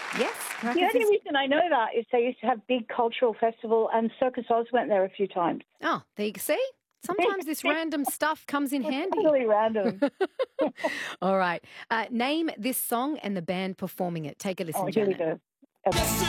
Yes, The Crackers only is... reason I know that is they used to have big cultural festival, and Circus Oz went there a few times. Oh, there you see? Sometimes this random stuff comes in handy. Totally random. All right. Name this song and the band performing it. Take a listen, Oh, here we Janet. go. Okay.